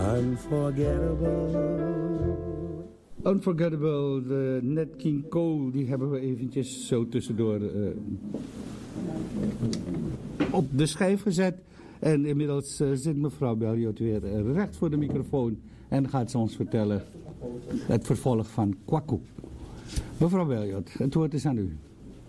Unforgettable, de Nat King Cole, die hebben we eventjes zo tussendoor op de schijf gezet. En inmiddels zit mevrouw Belliot weer recht voor de microfoon en gaat ze ons vertellen het vervolg van Kwaku. Mevrouw Belliot, het woord is aan u.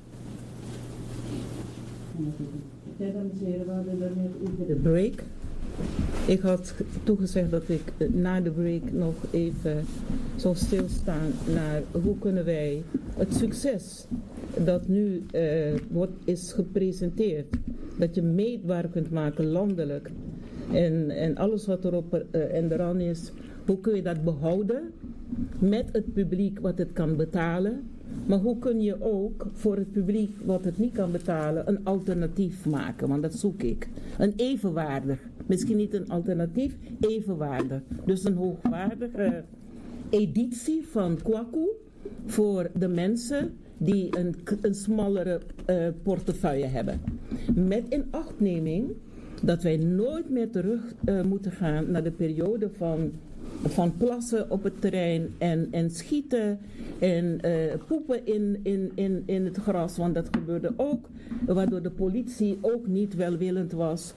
Ja, dames en heren, we hadden daarnet over de break. Ik had toegezegd dat ik na de break nog even zou stilstaan naar hoe kunnen wij het succes dat nu is gepresenteerd, dat je meetbaar kunt maken landelijk en alles wat erop en eraan is, hoe kun je dat behouden met het publiek wat het kan betalen. Maar hoe kun je ook voor het publiek wat het niet kan betalen een alternatief maken? Want dat zoek ik. Een evenwaardig. Misschien niet een alternatief, evenwaardig. Dus een hoogwaardige editie van Kwaku voor de mensen die een smallere portefeuille hebben. Met inachtneming dat wij nooit meer terug moeten gaan naar de periode van plassen op het terrein en schieten en poepen in het gras. Want dat gebeurde ook, waardoor de politie ook niet welwillend was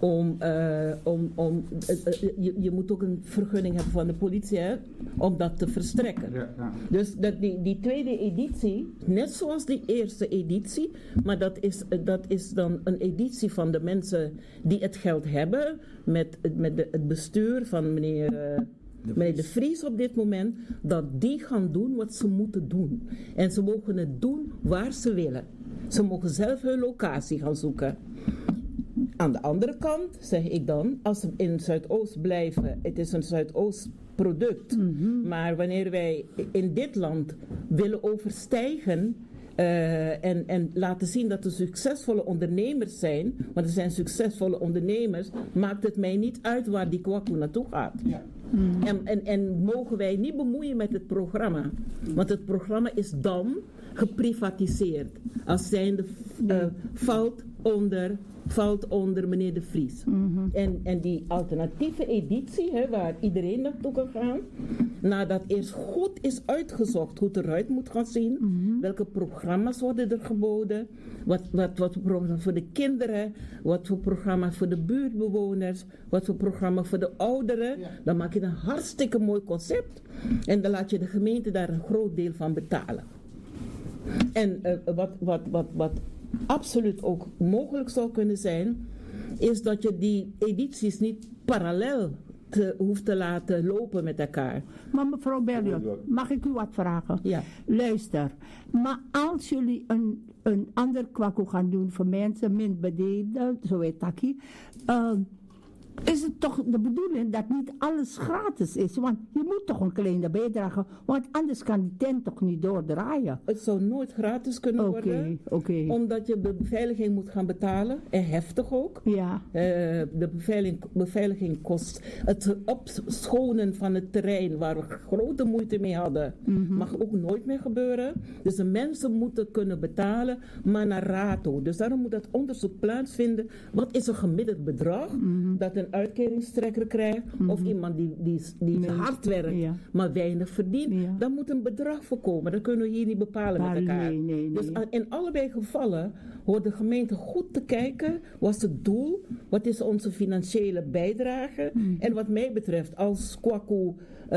je moet ook een vergunning hebben van de politie, hè, om dat te verstrekken. Ja, ja. Dus die tweede editie, net zoals die eerste editie, maar dat is dan een editie van de mensen die het geld hebben, met het bestuur van meneer De Vries op dit moment, dat die gaan doen wat ze moeten doen. En ze mogen het doen waar ze willen. Ze mogen zelf hun locatie gaan zoeken. Aan de andere kant zeg ik dan, als ze in Zuidoost blijven, het is een Zuidoost product. Mm-hmm. Maar wanneer wij in dit land willen overstijgen en laten zien dat er succesvolle ondernemers zijn, want er zijn succesvolle ondernemers, maakt het mij niet uit waar die Kwaku naartoe gaat. Ja. Mm-hmm. En mogen wij niet bemoeien met het programma. Want het programma is dan geprivatiseerd. Als zijnde valt onder meneer De Vries. Mm-hmm. En die alternatieve editie, waar iedereen naartoe kan gaan, nadat eerst goed is uitgezocht hoe het eruit moet gaan zien, mm-hmm. welke programma's worden er geboden, wat voor programma's voor de kinderen, wat voor programma's voor de buurtbewoners, wat voor programma's voor de ouderen, ja. Dan maak je een hartstikke mooi concept en dan laat je de gemeente daar een groot deel van betalen. En wat absoluut ook mogelijk zou kunnen zijn, is dat je die edities niet parallel hoeft te laten lopen met elkaar. Maar mevrouw Belliot, mag ik u wat vragen? Ja. Luister, maar als jullie een ander Kwaku gaan doen voor mensen min bedeelden, zo heet dat hier, is het toch de bedoeling dat niet alles gratis is? Want je moet toch een kleine bijdrage, want anders kan die tent toch niet doordraaien? Het zou nooit gratis kunnen worden, omdat je de beveiliging moet gaan betalen, en heftig ook. Ja. De beveiliging kost het opschonen van het terrein, waar we grote moeite mee hadden, mm-hmm. mag ook nooit meer gebeuren. Dus de mensen moeten kunnen betalen, maar naar rato. Dus daarom moet dat onderzoek plaatsvinden. Wat is een gemiddeld bedrag, mm-hmm. dat een uitkeringstrekker krijgt, mm-hmm. of iemand die hard werkt, ja. maar weinig verdient, ja. Dan moet een bedrag voorkomen. Dat kunnen we hier niet bepalen met elkaar. Nee. Dus in allebei gevallen hoort de gemeente goed te kijken, wat is het doel, wat is onze financiële bijdrage, mm-hmm. en wat mij betreft, als Kwaku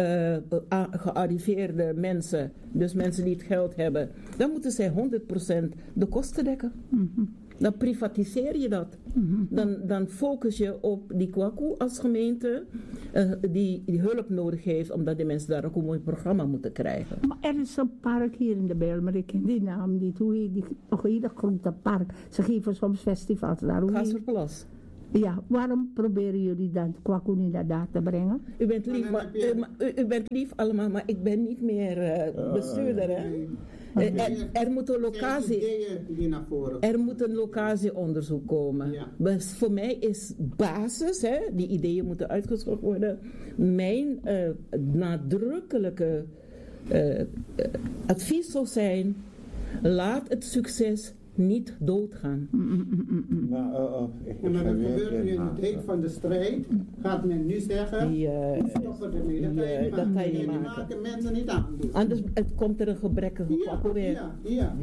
gearriveerde mensen, dus mensen die het geld hebben, dan moeten zij 100% de kosten dekken. Mm-hmm. Dan privatiseer je dat. Mm-hmm. Dan focus je op die Kwaku als gemeente die hulp nodig heeft, omdat die mensen daar ook een mooi programma moeten krijgen. Maar er is een park hier in de Bijlmer, ik ken die naam niet. Hoe heet die? Nog een hele grote park. Ze geven soms festivals daar. Gaasverplas. Ja, waarom proberen jullie dan Kwaku niet naar daar te brengen? U bent lief allemaal, maar ik ben niet meer bestuurder, hè? Er moet een locatieonderzoek komen. Ja. Dus voor mij is basis, die ideeën moeten uitgezocht worden. Mijn nadrukkelijke advies zou zijn, laat het succes niet doodgaan. Maar dat gebeurt nu in de tijd van de strijd. Gaat men nu zeggen, we stoppen ermee. Dat kan je niet maken. Mensen niet aandoen. Anders komt er een gebrekkige kwakkel weer. Ja.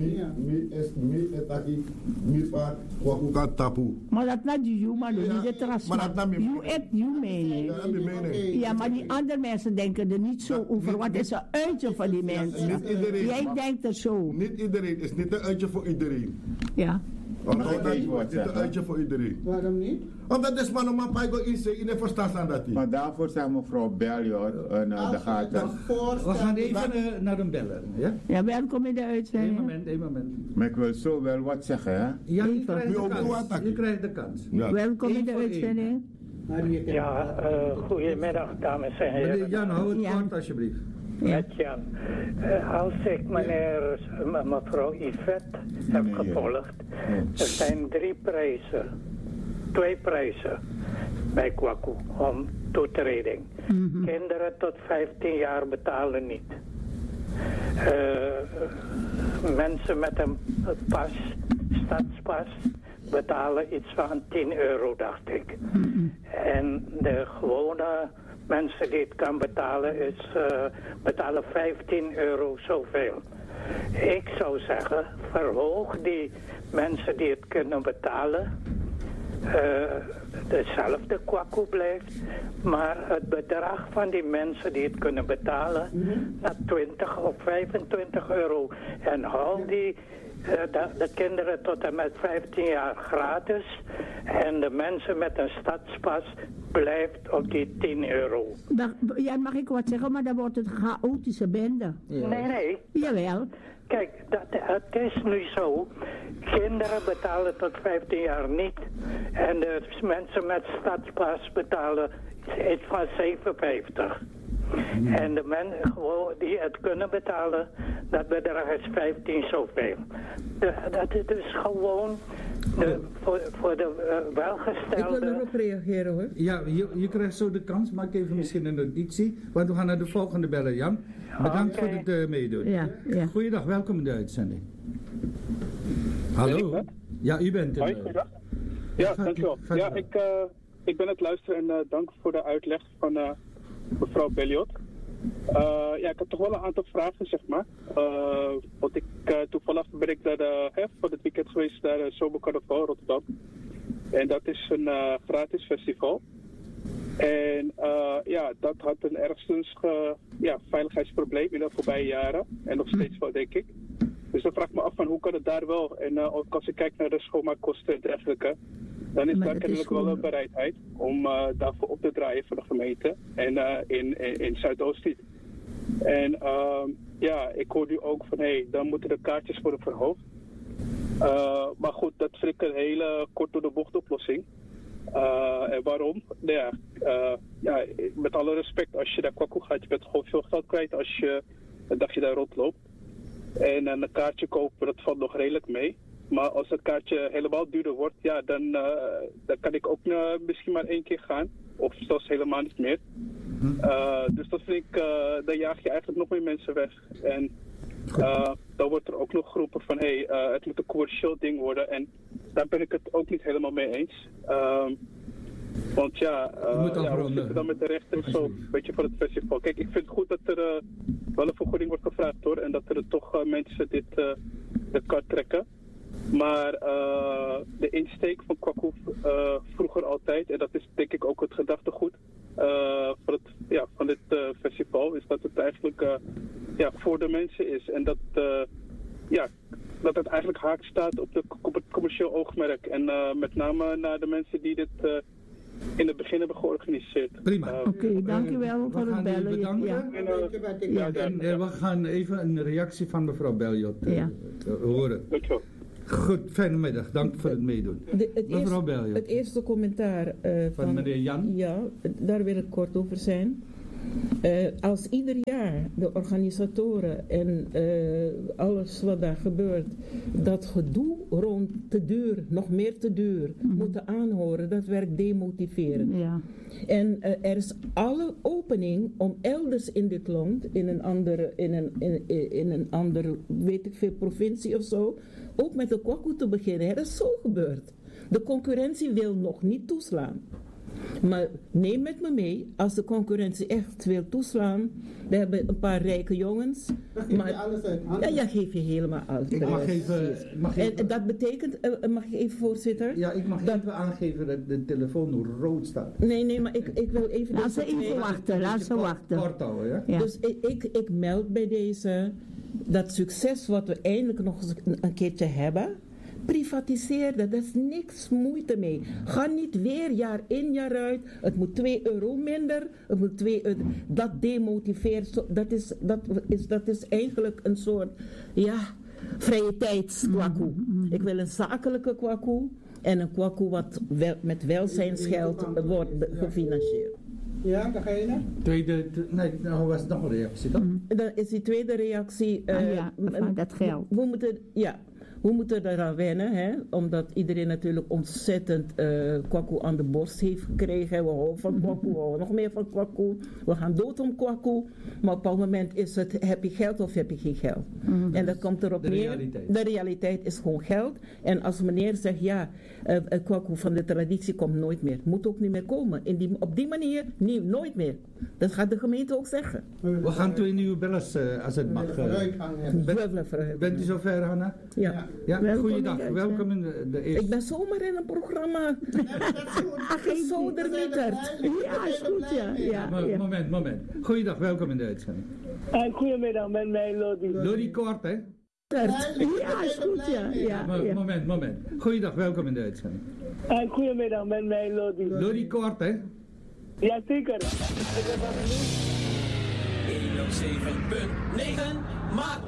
Maar dat not you, maar niet de trust. Maar dat nam je You eet you mening. Ja, maar die andere mensen denken er niet zo over. Wat is een uitje van die mensen? Niet iedereen. Jij denkt er zo. Niet iedereen, is niet een uitje voor iedereen. Ja. Omdat dat is niet een uitje voor iedereen. Waarom niet? Omdat is maar normaal bij go in de verstand aan dat. Maar daarvoor zegt mevrouw Belliot, de gaten. We gaan even naar een beller. Ja? Ja, welkom in de uitzending. Eén moment. Maar ik wil zo wel wat zeggen, hè? Ja, je krijgt Wie de ook kans. doet, Je krijgt de kans. Ja. Welkom in Eén de voor één. uitzending. Ja, goedemiddag dames en heren. Meneer Jan, hou het Ja. kort alsjeblieft. Met Jan. Als ik mevrouw Yvette heb gevolgd, er zijn 2 prijzen bij Kwaku om toetreding. Kinderen tot 15 jaar betalen niet. Mensen met een pas, stadspas, betalen iets van €10, dacht ik. En de gewone mensen die het kan betalen, betalen €15 zoveel. Ik zou zeggen, verhoog die mensen die het kunnen betalen. Dezelfde kwaku blijft, maar het bedrag van die mensen die het kunnen betalen naar €20 of €25. En hou die de kinderen tot en met 15 jaar gratis en de mensen met een stadspas blijft op die €10. Ja, mag ik wat zeggen, maar dan wordt het een chaotische bende. Ja. Nee. Jawel. Kijk, het is nu zo. Kinderen betalen tot 15 jaar niet. En de mensen met stadspas betalen iets van €7,50. En de mensen gewoon die het kunnen betalen, dat bedrag is 15 zoveel. Dat is dus gewoon voor de welgestelde... Ik wil erop reageren hoor. Ja, je krijgt zo de kans. Maak even misschien een notitie. Want we gaan naar de volgende beller, Jan. Bedankt voor het meedoen. Ja. Goeiedag, welkom in de uitzending. Hallo? Ja, u bent er. Hoi, goeiedag. Ja, dankjewel. Ja, ik ben het luisteren en dank voor de uitleg van mevrouw Belliot. Ja, ik heb toch wel een aantal vragen, zeg maar. Want toevallig ben ik voor het weekend geweest naar Zomercarnaval Rotterdam. En dat is een gratis festival. En ja, dat had een ergstens veiligheidsprobleem in de voorbije jaren. En nog steeds wel, denk ik. Dus dan vraag ik me af van hoe kan het daar wel? En ook als ik kijk naar de schoonmaakkosten en dergelijke, dan is daar kennelijk wel een bereidheid om daarvoor op te draaien voor de gemeente. En in Zuidoost niet. En ja, ik hoor nu ook van dan moeten de kaartjes worden verhoogd. Maar goed, dat vind ik een hele kort door de bocht oplossing. En waarom? Nou ja, met alle respect, als je naar Kwaku gaat, je bent gewoon veel geld kwijt als je een dagje daar rondloopt. En een kaartje kopen, dat valt nog redelijk mee. Maar als het kaartje helemaal duurder wordt, ja, dan kan ik ook misschien maar 1 keer gaan. Of zelfs helemaal niet meer. Dus dat vind ik, dan jaag je eigenlijk nog meer mensen weg. En dan wordt er ook nog geroepen van, het moet een commercieel ding worden. En daar ben ik het ook niet helemaal mee eens. Want ja, hoe zit het dan met de rechten zo, weet je, van het festival? Kijk, ik vind het goed dat er wel een vergoeding wordt gevraagd hoor. En dat er toch mensen dit kan trekken. Maar de insteek van Kwaku vroeger altijd, en dat is denk ik ook het gedachtegoed van dit festival, is dat het eigenlijk voor de mensen is. En dat het eigenlijk haak staat op het commercieel oogmerk. En met name naar de mensen die dit in het begin hebben georganiseerd. Prima. Oké, dankjewel voor het bellen. Bedanken. Ja. En we gaan even een reactie van mevrouw Belliot horen. Dankjewel. Goed, fijne middag. Dank voor het meedoen. Mevrouw Belliot. Het eerste commentaar van meneer Jan. Ja, daar wil ik kort over zijn. Als ieder jaar de organisatoren en alles wat daar gebeurt, dat gedoe rond te duur, nog meer te duur, moeten aanhoren, dat werkt demotiverend. Ja. En er is alle opening om elders in dit land, in een andere, weet ik veel, provincie of zo, ook met de kwaku te beginnen. Het is zo gebeurd. De concurrentie wil nog niet toeslaan. Maar neem met me mee, als de concurrentie echt wil toeslaan, we hebben een paar rijke jongens. Maar alles uit handen. Ja, geef je helemaal alles. Ik mag even... En dat betekent, mag ik even, voorzitter? Ja, ik mag even aangeven dat de telefoon rood staat. Nee, maar ik wil even... Laat ze even wachten, laat ze wachten. Kort houden, ja? Ja. Dus ik meld bij deze dat succes wat we eindelijk nog eens een keertje hebben. Privatiseer dat, daar is niks moeite mee. Ga niet weer jaar in jaar uit. Het moet €2 minder. Het moet €2. Dat demotiveert. Dat is eigenlijk een soort vrije tijdskwaku. Ik wil een zakelijke kwaku en een kwaku wat met welzijnsgeld wordt gefinancierd. Ja, degene? Nee, nou was het nog een reactie dan? Dan is die tweede reactie. Van dat geld. We moeten eraan wennen, hè? Omdat iedereen natuurlijk ontzettend kwaku aan de borst heeft gekregen. We houden van kwaku, we houden nog meer van kwaku. We gaan dood om kwaku. Maar op een bepaald moment is het, heb je geld of heb je geen geld? En dat komt erop neer. De realiteit is gewoon geld. En als meneer zegt, kwaku van de traditie komt nooit meer. Moet ook niet meer komen. Op die manier, nooit meer. Dat gaat de gemeente ook zeggen. We gaan 2 nieuwe bellers, als het mag. Bent u zover, Hanna? Ja. Ja, goeiedag. Welkom in de eerste. Ik ben zomaar in een programma. Zo er niet uit. Ja, is goed, ja. Moment. Goeiedag, welkom in de uitzending. Goedemiddag, met mij Lodi. Lodi Kort, hè? Ja, is goed, ja. Moment. Goeiedag, welkom in de uitzending. Goedemiddag, met mij Lodi. Lodi Kort, hè? Ja, zeker. 107.9 maak